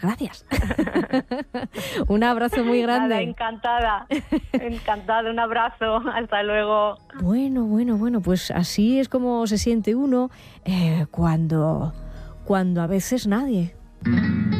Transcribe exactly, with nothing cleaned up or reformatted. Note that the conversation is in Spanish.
gracias. Un abrazo muy grande. Nada, encantada, encantada, un abrazo, hasta luego. Bueno, bueno, bueno, pues así es como se siente uno eh, cuando, cuando a veces nadie